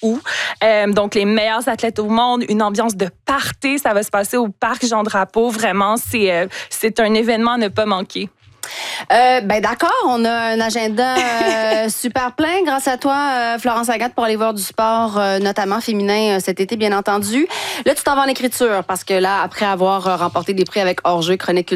août. Donc, les meilleurs athlètes au monde, une ambiance de party. Ça va se passer au Parc Jean-Drapeau. Vraiment, c'est un événement à ne pas manquer. D'accord, on a un agenda super plein grâce à toi, Florence Agathe, pour aller voir du sport, notamment féminin cet été, bien entendu. Là, tu t'en vas en écriture parce que là, après avoir remporté des prix avec Hors-jeu, Chronique